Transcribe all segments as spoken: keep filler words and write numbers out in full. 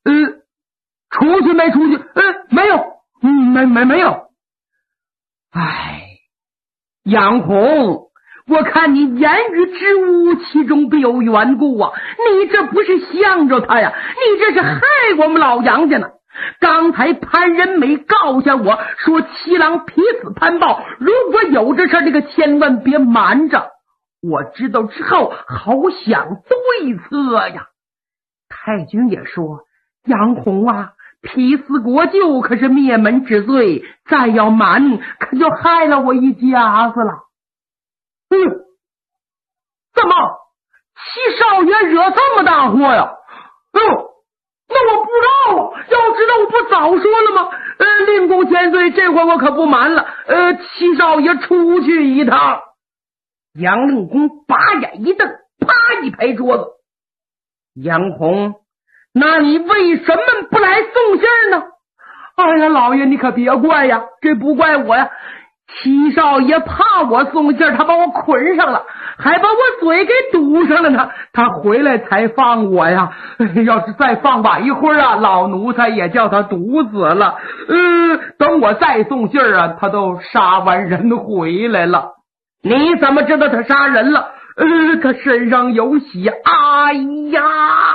呃，出去没出去？呃，没有，嗯，没没没有。哎，杨红，我看你言语之物，其中必有缘故啊！你这不是向着他呀，你这是害我们老杨家呢。刚才潘仁美告下我说七郎劈死潘豹，如果有这事，这个千万别瞒着。我知道之后，好想对策呀。太君也说，杨红啊，劈死国舅可是灭门之罪，再要瞒，可就害了我一家子了。嗯，怎么七少爷惹这么大祸呀？哦，那我不知道啊，要知道我不早说了吗？呃，令公千岁，这回我可不瞒了。呃，七少爷出去一趟。杨令公把眼一瞪，啪一拍桌子。杨红，那你为什么不来送信呢？哎呀，老爷你可别怪呀，这不怪我呀。七少爷怕我送信，他把我捆上了，还把我嘴给堵上了呢。他回来才放我呀。要是再放晚一会儿啊，老奴才也叫他毒死了。呃，等我再送信啊，他都杀完人回来了。你怎么知道他杀人了？呃，他身上有血。哎呀！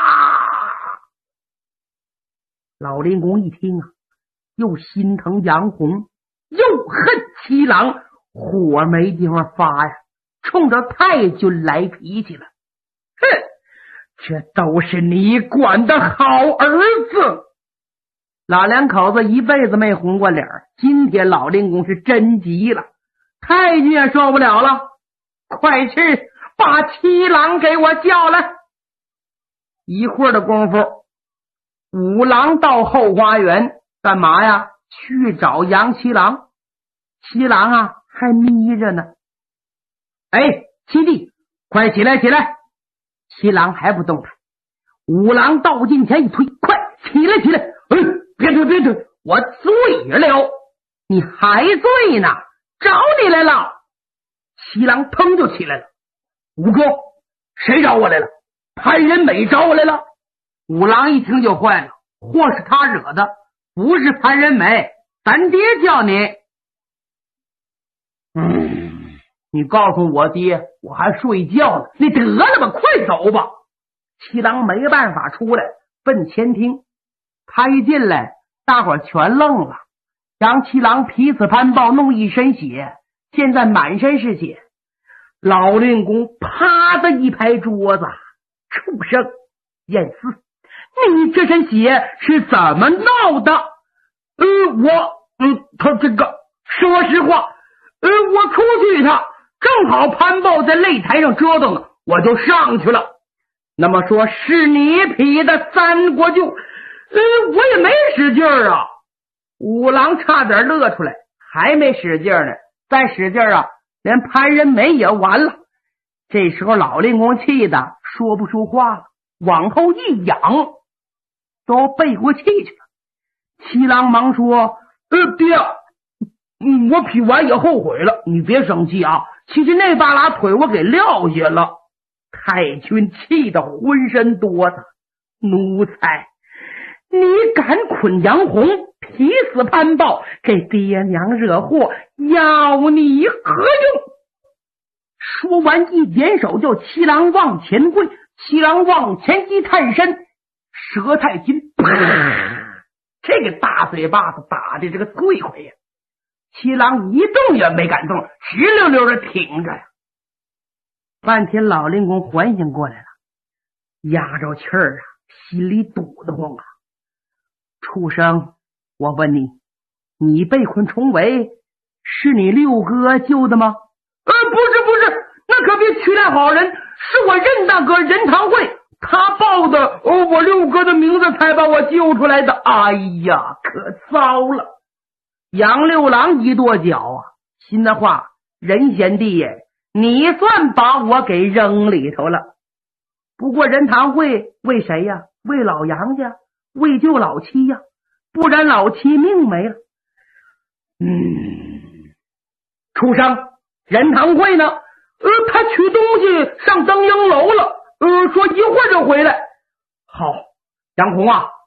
老令公一听啊，又心疼杨红，又恨七郎，火没地方发呀，冲着太君来脾气了。哼，这都是你管的好儿子。老两口子一辈子没红过脸，今天老令公是真急了。太君也受不了了，快去把七郎给我叫来。一会儿的功夫，五郎到后花园干嘛呀？去找杨七郎。七郎啊还眯着呢。哎，七弟，快起来起来！七郎还不动弹。五郎到近前一推，快起来起来！嗯，别推别推，我醉了。你还醉呢？找你来了。七郎腾就起来了。五哥，谁找我来了？潘仁美找我来了。五郎一听就坏了，祸是他惹的，不是潘仁美，咱爹叫你。嗯，你告诉我爹，我还睡觉呢。你得了吧，快走吧。七郎没办法出来，奔前厅。他一进来，大伙全愣了。杨七郎劈死潘豹，弄一身血，现在满身是血。老令公啪的一拍桌子，畜生燕思，你这身血是怎么闹的？呃，我嗯，他这个说实话，呃，我出去一趟，正好潘豹在擂台上折腾呢，我就上去了。那么说是你劈的三国舅？呃，我也没使劲儿啊。五郎差点乐出来，还没使劲呢，再使劲啊，连潘仁美也完了。这时候老令公气的说不出话了，往后一仰，都背过气去了。七郎忙说：“呃，爹，嗯，我劈完也后悔了，你别生气啊。其实那半拉腿我给撂下了。”太君气得浑身哆嗦，奴才！你敢捆杨红，劈死潘豹，给爹娘惹祸，要你何用？说完一点手，叫七郎往前跪。七郎往前一探身，佘太君啪，这个大嘴巴子打的这个最快呀！七郎一动也没敢动，直溜溜的挺着呀。半天老令公缓醒过来了，压着气儿啊，心里堵得慌啊。畜生，我问你，你被困重围，是你六哥救的吗？呃，不是不是，那可别屈赖好人，是我任大哥任堂会，他报的、哦、我六哥的名字才把我救出来的。哎呀，可糟了！杨六郎一跺脚啊，心的话，任贤弟耶，你算把我给扔里头了。不过任堂会为谁呀？为老杨家，为救老七呀，不然老七命没了。嗯，畜生，任堂会呢？呃，他取东西上登英楼了，呃，说一会儿就回来。好，杨红啊，